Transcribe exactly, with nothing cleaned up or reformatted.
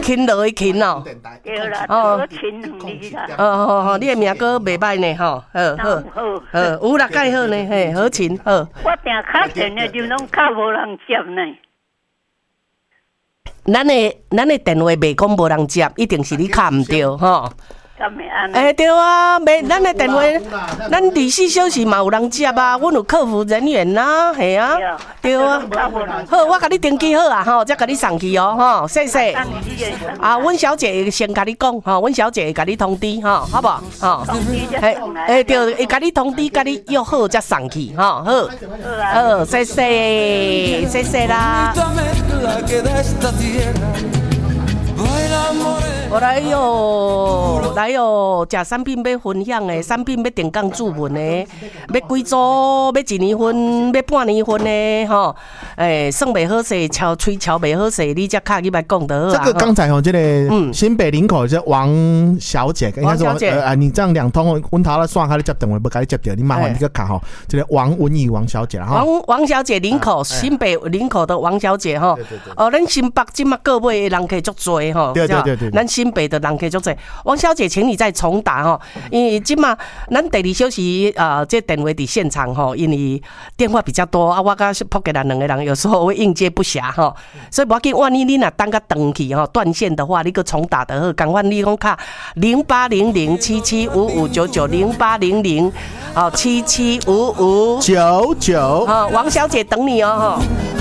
勤劳的勤哦。 对啦，多勤两字啦。 哦哦哦，你的名哥袂歹呢吼，好好好，有啦，介好呢，嘿，好勤好。 我定敲电的就拢敲无人接呢。 咱的咱的电话袂讲无人接，一定是你敲唔对吼。哎，对啊，袂，咱的电话，咱二十四小时嘛有人接啊，阮有客服人员呐，系啊，对啊。好，我甲你登记好啊，吼，再甲你送去哦，吼，谢谢。啊，阮小姐先甲你讲，吼，阮小姐会甲你通知，吼，好不好？吼，哎哎，对，会甲你通知，甲你约好再送去，吼，好，好，谢谢，谢谢啦。我来哟，来哟！食产品要分享的，产品要定岗注文的，要几组，要一年份，要半年份的，吼，诶，算袂好势，敲吹敲袂好势，你才卡去来讲得好啊。 这个刚才吼，这个新北林口这王小姐， 王小姐， 呃，你这样两通，阮头咧线开咧接电话，不该接掉，你麻烦你个卡吼，这个王文怡王小姐哈。 王王小姐，林口新北林口的王小姐哈。哦，咱新北今麦各位人客足多吼， 对对对对。 咱新北的人客足多，王小姐，请你再重打吼，因为今嘛咱第二小时啊，这电话伫现场吼，因为电话比较多啊，我甲扑给咱两个人有时候会应接不暇吼，所以无要紧，万一你若等甲断去吼断线的话，你个重打的好，赶快你讲卡零八零零七七五五九九零八零零好七七五五九九， 好，王小姐等你哦吼。